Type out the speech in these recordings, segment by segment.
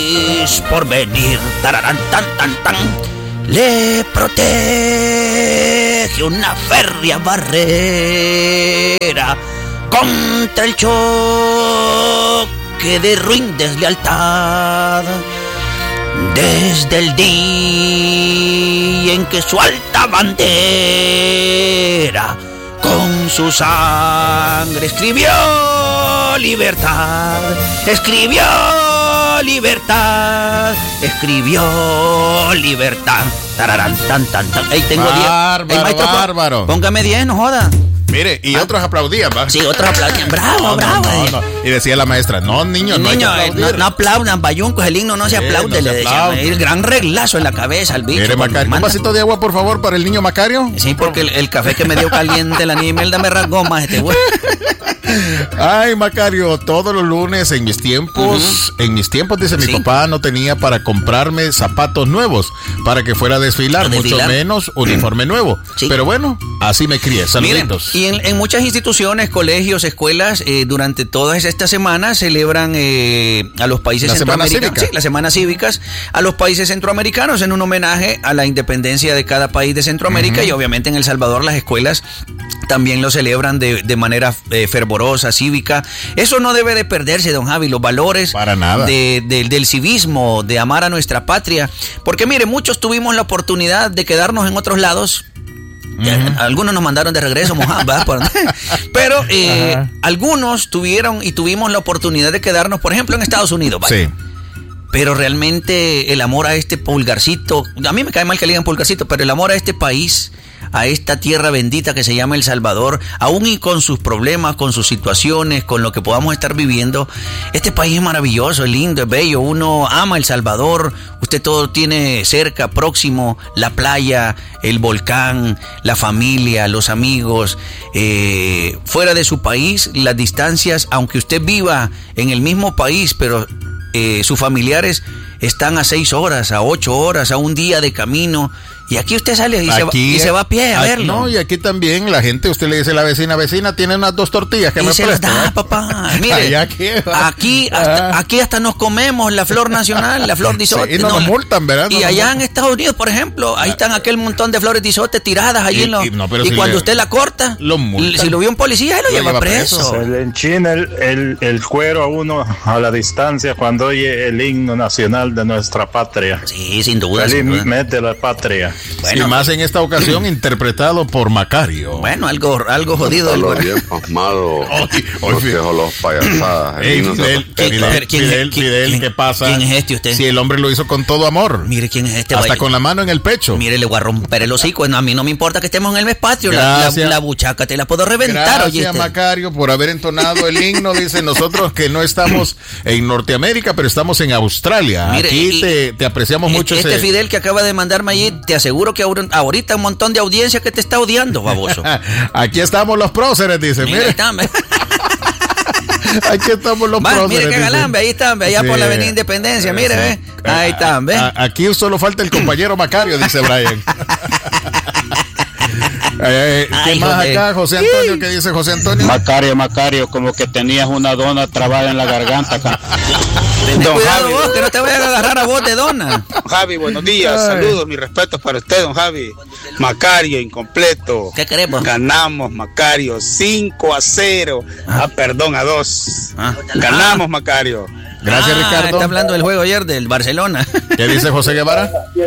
por venir, tararán, tan, tan, tan, le protege una férrea barrera contra el choque de ruin deslealtad. Desde el día en que su alta bandera con su sangre escribió libertad, escribió libertad, escribió libertad. Tararán, tan, tan, tan. Ahí tengo 10. Bárbaro, bárbaro. Póngame 10, no joda. Mire, y otros aplaudían, ¿va? Sí, otros aplaudían. Bravo, bravo. No. Y decía la maestra, no, niños, no aplaudan, bayuncos, el himno no se aplaude, no le decían. El gran reglazo en la cabeza al bicho. Mire, Macario, un vasito de agua, por favor, para el niño Macario. Sí, porque el café que me dio caliente la niña Imelda me rasgó más este güey. Ay, Macario, todos los lunes en mis tiempos, dice mi papá, no tenía para comprarme zapatos nuevos para que fuera a desfilar, mucho menos uniforme nuevo. Sí. Pero bueno, así me crié. Saluditos. Miren, y en muchas instituciones, colegios, escuelas, durante todas estas semanas celebran a los países centroamericanos. Sí, las semanas cívicas a los países centroamericanos en un homenaje a la independencia de cada país de Centroamérica, y obviamente en El Salvador las escuelas también lo celebran de manera fervorosa, cívica. Eso no debe de perderse, don Javi, los valores para nada del civismo, de amar a nuestra patria. Porque mire, muchos tuvimos la oportunidad de quedarnos en otros lados. Algunos nos mandaron de regreso mojados, pero algunos tuvimos la oportunidad de quedarnos, por ejemplo, en Estados Unidos. ¿Vale? Sí. Pero realmente el amor a este pulgarcito, a mí me cae mal que le digan pulgarcito, pero el amor a este país, a esta tierra bendita que se llama El Salvador, aún y con sus problemas, con sus situaciones, con lo que podamos estar viviendo, este país es maravilloso, es lindo, es bello, uno ama El Salvador, usted todo tiene cerca, próximo, la playa, el volcán, la familia, los amigos, fuera de su país, las distancias, aunque usted viva en el mismo país, pero sus familiares están a 6 horas, a 8 horas, a un día de camino. Y aquí usted sale y se va a pie a verlo. No, y aquí también la gente, usted le dice a la vecina, tiene unas 2 tortillas que y me se las da, papá. Mire, aquí hasta nos comemos la flor nacional, la flor de isote. Sí, y nos multan, ¿verdad? Y allá en Estados Unidos, por ejemplo, ahí están aquel montón de flores de isote tiradas allí y cuando usted la corta, si lo vio un policía, él lo lleva preso. Se le enchina el cuero a uno a la distancia cuando oye el himno nacional de nuestra patria. Sí, sin duda. Felizmente la patria. Bueno, y más en esta ocasión interpretado por Macario. Bueno, algo jodido. Algo bien pasmado. No dejo los payasadas. Fidel, ¿qué pasa? ¿Quién es este usted? Si el hombre lo hizo con todo amor. Mire quién es este. Hasta con la mano en el pecho. Mire, le voy a romper el hocico. A mí no me importa que estemos en el mes patrio. La buchaca te la puedo reventar. Gracias, Macario, por haber entonado el himno. Dice, nosotros que no estamos en Norteamérica, pero estamos en Australia. Mire, aquí te apreciamos mucho. Fidel que acaba de mandarme allí, te aseguro que ahorita un montón de audiencia que te está odiando, baboso. Aquí estamos los próceres, dice. Mire. Aquí estamos los próceres. Mire qué galán, ahí están, allá por la Avenida Independencia, mire, ve. Ahí están, ve. Aquí solo falta el compañero Macario, dice Brian. ¿Qué más acá, José Antonio? ¿Qué dice José Antonio? Macario, como que tenías una dona trabada en la garganta acá. Don Javi, vos, que no te vayan a agarrar a vos de dona. Javi, buenos días, saludos, mis respetos para usted, don Javi. Macario, incompleto. ¿Qué queremos? Ganamos, Macario, 5-0. Perdón, a 2. Ganamos, Macario. Gracias, Ricardo. Está hablando del juego ayer del Barcelona. ¿Qué dice José Guevara?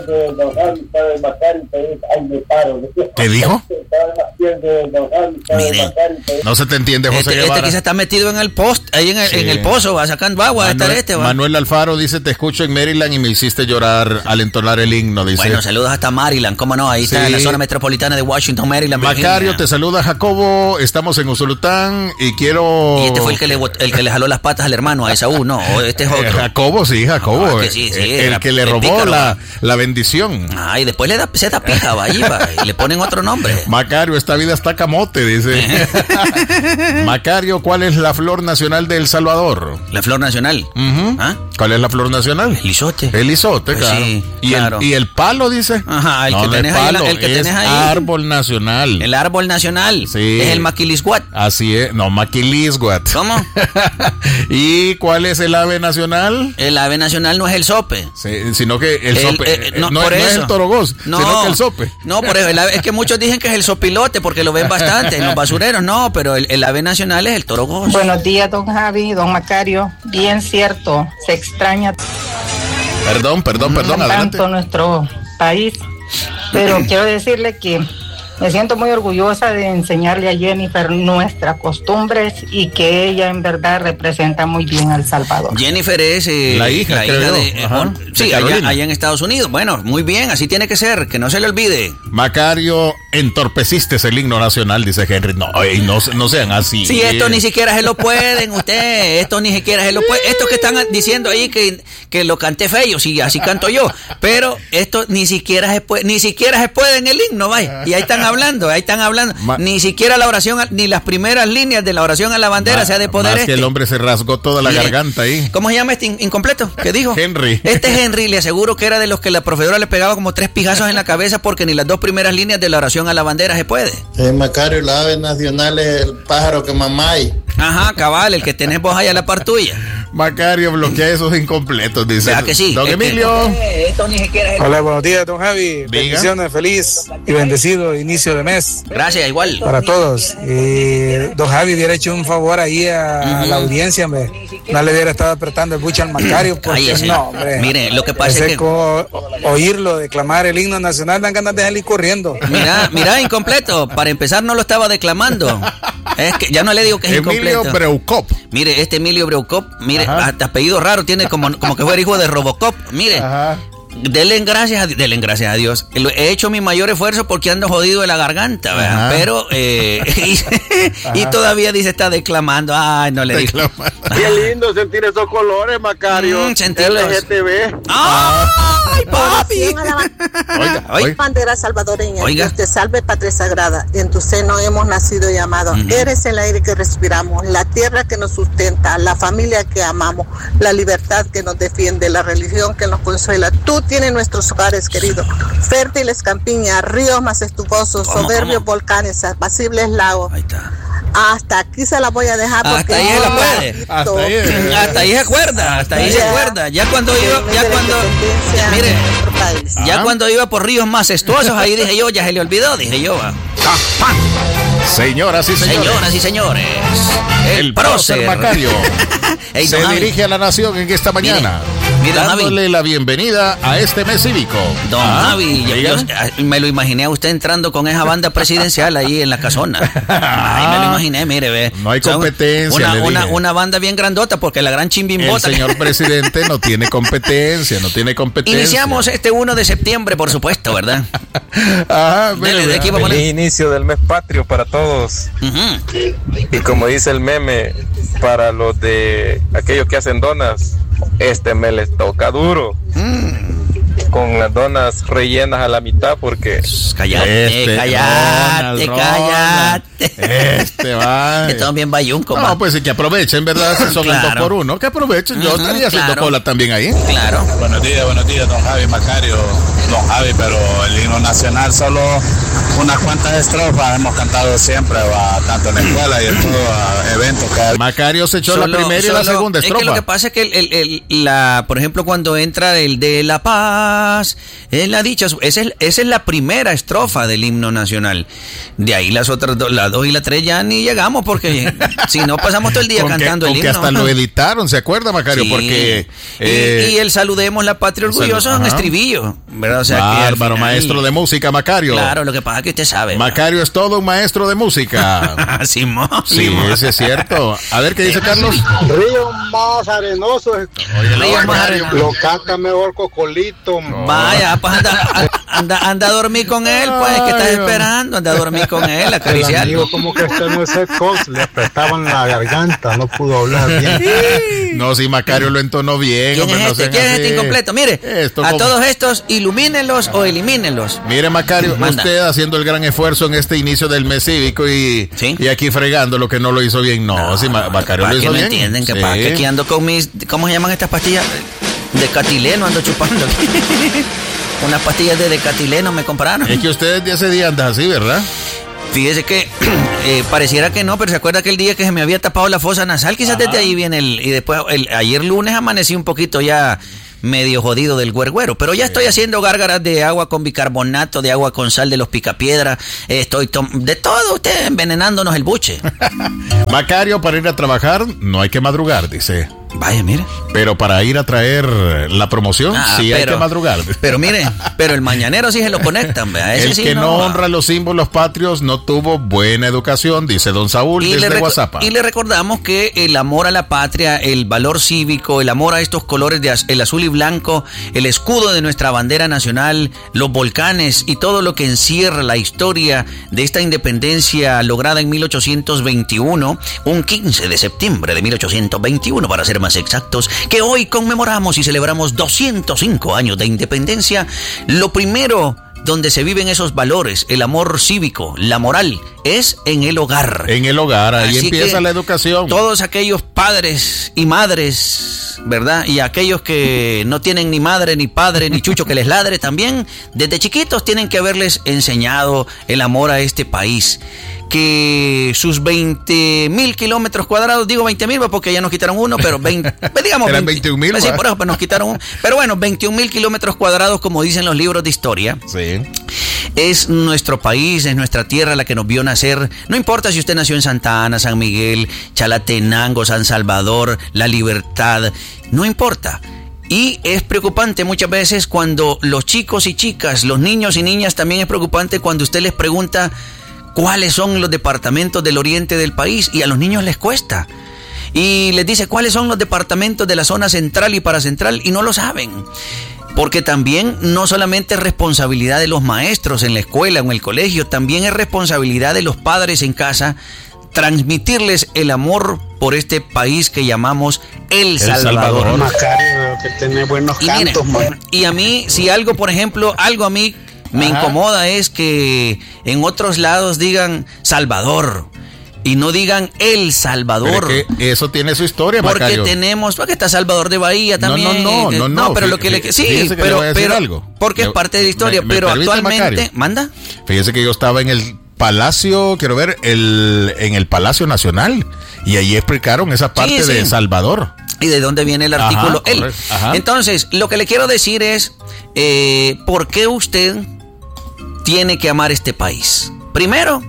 ¿Qué dijo? Mire, no se te entiende, José Guevara. Este que se está metido en el ahí en el pozo, va sacando agua. Manuel Alfaro dice, te escucho en Maryland y me hiciste llorar al entonar el himno, dice. Bueno, saludos hasta Maryland, cómo no, ahí está en la zona metropolitana de Washington, Maryland, Macario, Virginia. Te saluda Jacobo, estamos en Usulután y quiero... Y este fue el que le jaló las patas al hermano, a Esaú, ¿no? Este es otro. Jacobo. El que le robó la bendición. Y después se da pija, va, y le ponen otro nombre. Macario, esta vida está camote, dice. Macario, ¿cuál es la flor nacional de El Salvador? La flor nacional. ¿Cuál es la flor nacional? El isote. El isote, pues claro. Sí, claro. ¿Y el palo, dice? Ajá, el que tenés ahí. Árbol nacional. El árbol nacional. Sí. Es el maquilisguat. Así es. No, maquilisguat. ¿Cómo? ¿Y cuál es el ave ave nacional? El ave nacional no es el sope. Sí, sino que el sope. No es el torogoz, sino que el sope. No, por eso, es que muchos dicen que es el sopilote porque lo ven bastante en los basureros. No, pero el ave nacional es el torogoz. Buenos días, don Javi, don Macario. Bien cierto, se extraña. Perdón, adelante. Tanto nuestro país, pero quiero decirle que me siento muy orgullosa de enseñarle a Jennifer nuestras costumbres y que ella en verdad representa muy bien a El Salvador. Jennifer es la hija de sí, allá en Estados Unidos. Bueno, muy bien, así tiene que ser, que no se le olvide. Macario, entorpeciste el himno nacional, dice Henry. No sean así. Sí, esto ni siquiera se lo pueden ustedes, esto ni siquiera se lo pueden. Esto que están diciendo ahí que lo canté feo, sí, así canto yo, pero esto ni siquiera se puede en el himno, vaya, y ahí están hablando, ni siquiera la oración, ni las primeras líneas de la oración a la bandera se ha de poder. Más que el hombre se rasgó toda la garganta ahí. ¿Cómo se llama este incompleto? ¿Qué dijo? Henry. Este Henry, le aseguro que era de los que la profesora le pegaba como 3 pijazos en la cabeza porque ni las 2 primeras líneas de la oración a la bandera se puede. Macario, la ave nacional es el pájaro que mamáis. Ajá, cabal, el que tenés vos ahí a la par tuya. Macario, bloquea esos incompletos, dice. ¿Verdad que sí? Don Emilio. Hola, buenos días, don Javi. Bendiciones, feliz y bendecido inicio de mes. Gracias, igual. Para todos. Don Javi hubiera hecho un favor ahí a la audiencia, hombre. No le hubiera estado apretando el buche al Macario, porque no, hombre. Mire, lo que pasa es que oírlo declamar el himno nacional dan ganas de salir corriendo. Mira, incompleto. Para empezar, no lo estaba declamando. Es que ya no le digo que es incompleto. Emilio Breucop. Mire, este Emilio Breucop, mire, hasta apellido raro, tiene como que fuera hijo de Robocop. Mire. Ajá. Denle gracias a Dios. He hecho mi mayor esfuerzo porque ando jodido de la garganta, ¿verdad? Pero y todavía dice está declamando. Ay, no le digo. Qué lindo sentir esos colores, Macario. LGTB. Ay, papi. Oiga. Bandera salvadoreña. Oiga. Dios te salve, patria sagrada. En tu seno hemos nacido y amado. Eres el aire que respiramos, la tierra que nos sustenta, la familia que amamos, la libertad que nos defiende, la religión que nos consuela. Tú tienes nuestros hogares, querido. Fértiles campiñas, ríos majestuosos, soberbios volcanes, apacibles lagos. Ahí está. Hasta aquí se la voy a dejar porque hasta ahí se la puede. Hasta ahí se acuerda. Ya cuando iba por ríos majestuosos, ahí dije yo, ya se le olvidó, dije yo. Señoras y señores, el prócer Macario se dirige a la nación en esta mañana, dándole la bienvenida a este mes cívico. Don Javi, yo me lo imaginé a usted entrando con esa banda presidencial ahí en la casona. Ahí me lo imaginé, mire, ve. No hay competencia. Una banda bien grandota porque la gran chimbimbota. El señor presidente no tiene competencia. Iniciamos este 1 de septiembre, por supuesto, ¿verdad? Ajá, feliz inicio del mes patrio para todos. Y como dice el meme, para los de aquellos que hacen donas, este mes les toca duro. Con las donas rellenas a la mitad porque... Cállate. Estamos bien bayunco. No, pues sí, que aprovechen, ¿verdad? Si son el 2 por 1, que aprovechen. Yo estaría haciendo cola también ahí. Claro. Buenos días, don Javi, Macario. Don Javi, pero el himno nacional solo unas cuantas estrofas hemos cantado siempre, tanto en la escuela y en todos eventos. Macario se echó la primera y la segunda estrofa. Es que lo que pasa es que por ejemplo, cuando entra el de La Paz, la dicha, esa es la primera estrofa del himno nacional. De ahí las otras dos, la 2 y la 3 ya ni llegamos porque si no pasamos todo el día cantando el himno. Porque hasta lo editaron, ¿se acuerda, Macario? Sí. Porque y el saludemos la patria orgullosa en estribillo, ¿verdad? O sea, bárbaro, maestro de música, Macario. Claro, lo que pasa es que usted sabe. Macario es todo un maestro de música. Sí, eso es cierto. A ver, ¿qué dice Carlos? Río más arenoso. Lo canta mejor Cocolito. Vaya, pues anda a dormir con él, pues, que estás esperando. Anda a dormir con él, acariciarlo. Amigo, como que este no es el cos, le apretaban la garganta, no pudo hablar bien. No, si Macario lo entonó bien. ¿Quién es este incompleto? Mire, todos estos, ilumínenlos o elimínenlos. Mire, Macario, usted haciendo el gran esfuerzo en este inicio del mes cívico y aquí fregando lo que no lo hizo bien. No, si Macario lo hizo bien. Entienden que para que aquí ando con mis, ¿cómo se llaman estas pastillas? De catileno ando chupando. Unas pastillas de decatileno me compraron. Es que ustedes de ese día andan así, ¿verdad? Fíjese que pareciera que no, pero se acuerda que el día que se me había tapado la fosa nasal, quizás desde ahí viene y después ayer lunes amanecí un poquito ya medio jodido del güergüero, pero ya estoy haciendo gárgaras de agua con bicarbonato, de agua con sal de los picapiedra, estoy de todo usted envenenándonos el buche. Macario, para ir a trabajar no hay que madrugar, dice. Vaya, mire. Pero para ir a traer la promoción, sí hay que madrugar. Pero mire, pero el mañanero sí se lo conectan, ¿vea? El sí que no honra los símbolos patrios no tuvo buena educación, dice don Saúl desde WhatsApp. Y le recordamos que el amor a la patria, el valor cívico, el amor a estos colores de el azul y blanco, el escudo de nuestra bandera nacional, los volcanes y todo lo que encierra la historia de esta independencia lograda en 1821, un 15 de septiembre de 1821 para ser más exactos, que hoy conmemoramos y celebramos 205 años de independencia. Lo primero donde se viven esos valores, el amor cívico, la moral, es en el hogar. En el hogar, ahí así empieza la educación. Todos aquellos padres y madres, ¿verdad? Y aquellos que no tienen ni madre, ni padre, ni chucho que les ladre también, desde chiquitos tienen que haberles enseñado el amor a este país. Que sus 20,000 kilómetros cuadrados, digo 20,000 porque ya nos quitaron uno, pero digamos eran 21,000. Sí, por eso, pues nos quitaron uno. Pero bueno, 21,000 kilómetros cuadrados, como dicen los libros de historia. Sí. Es nuestro país, es nuestra tierra la que nos vio nacer. No importa si usted nació en Santa Ana, San Miguel, Chalatenango, San Salvador, La Libertad, no importa. Y es preocupante muchas veces cuando los chicos y chicas, los niños y niñas, también es preocupante cuando usted les pregunta cuáles son los departamentos del oriente del país, y a los niños les cuesta. Y les dice cuáles son los departamentos de la zona central y paracentral, y no lo saben. Porque también no solamente es responsabilidad de los maestros en la escuela o en el colegio, también es responsabilidad de los padres en casa transmitirles el amor por este país que llamamos El Salvador. Macario, que tiene buenos cantos, y a mí, si algo, por ejemplo, algo a mí me incomoda es que en otros lados digan Salvador y no digan El Salvador. Pero que eso tiene su historia, porque porque está Salvador de Bahía también. No, pero lo que sí, pero algo. Porque es parte de la historia, pero actualmente, Macario, ¿manda? Fíjese que yo estaba en el Palacio, quiero ver, en el Palacio Nacional, y ahí explicaron esa parte de Salvador. ¿Y de dónde viene el artículo? Él. Entonces, lo que le quiero decir es, ¿por qué usted tiene que amar este país? Primero,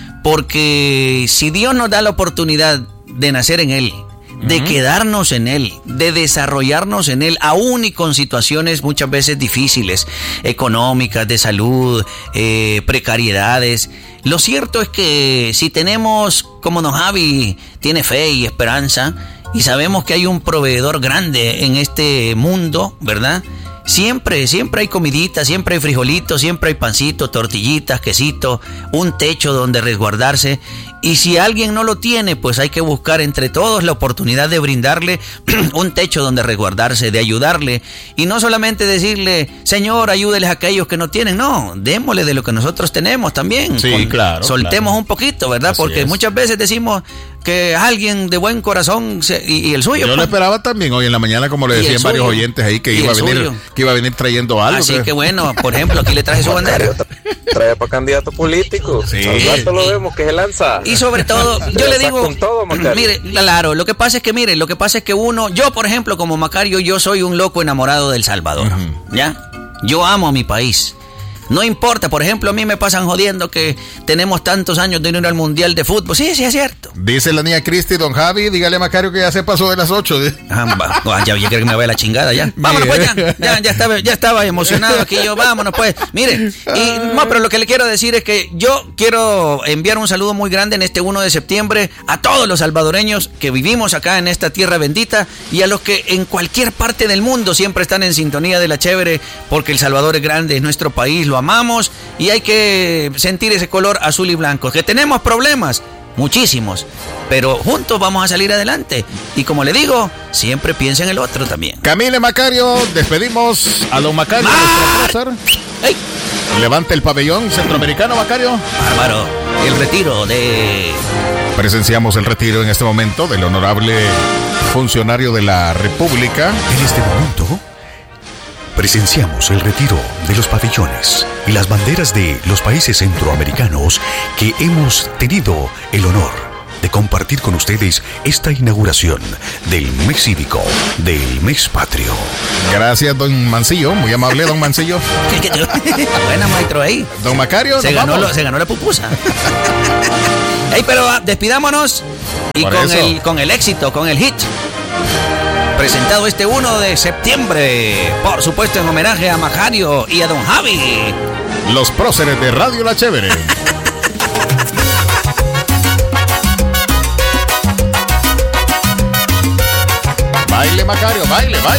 porque si Dios nos da la oportunidad de nacer en él, de quedarnos en él, de desarrollarnos en él, aún y con situaciones muchas veces difíciles, económicas, de salud, precariedades. Lo cierto es que si tenemos, como don Javi tiene fe y esperanza, y sabemos que hay un proveedor grande en este mundo, ¿verdad? Siempre hay comidita, siempre hay frijolitos, siempre hay pancito, tortillitas, quesito, un techo donde resguardarse. Y si alguien no lo tiene, pues hay que buscar entre todos la oportunidad de brindarle un techo donde resguardarse, de ayudarle. Y no solamente decirle, Señor, ayúdeles a aquellos que no tienen. No, démosle de lo que nosotros tenemos también. Sí, claro. Soltemos un poquito, ¿verdad? Así porque muchas veces decimos que alguien de buen corazón y el suyo. Yo lo esperaba también hoy en la mañana, como le decían varios oyentes ahí, que iba a venir trayendo algo. Así que bueno, por ejemplo, aquí le traje su bandera. Trae para candidato político. Sí. Al rato lo vemos que se lanza. Y sobre todo, yo le digo, con todo, mire, claro, lo que pasa es que yo, por ejemplo, como Macario, yo soy un loco enamorado del Salvador, ¿ya? Yo amo a mi país. No importa, por ejemplo, a mí me pasan jodiendo que tenemos tantos años de no ir al Mundial de Fútbol. Sí, es cierto. Dice la niña Cristi, don Javi, dígale a Macario que ya se pasó de las 8. Ya creo que me vaya la chingada ya. Vámonos pues ya estaba emocionado aquí yo, vámonos pues. Mire, pero lo que le quiero decir es que yo quiero enviar un saludo muy grande en este 1 de septiembre a todos los salvadoreños que vivimos acá en esta tierra bendita y a los que en cualquier parte del mundo siempre están en sintonía de la chévere, porque El Salvador es grande, es nuestro país, lo amamos y hay que sentir ese color azul y blanco. Que tenemos problemas, muchísimos, pero juntos vamos a salir adelante. Y como le digo, siempre piensa en el otro también. Camille Macario, despedimos a don Macario. ¡Ey! Levante el pabellón centroamericano, Macario. Bárbaro, el retiro de... Presenciamos el retiro en este momento del honorable funcionario de la República. En este momento presenciamos el retiro de los pabellones y las banderas de los países centroamericanos que hemos tenido el honor de compartir con ustedes esta inauguración del mes cívico, del mes patrio. Gracias, don Mancillo, muy amable, don Mancillo. Buena, maestro, ahí. Don Macario, se ganó la pupusa. Ey, pero despidámonos y con el éxito, con el hit. Presentado este 1 de septiembre, por supuesto en homenaje a Macario y a don Javi. Los próceres de Radio La Chévere. Baile, Macario, baile, baile.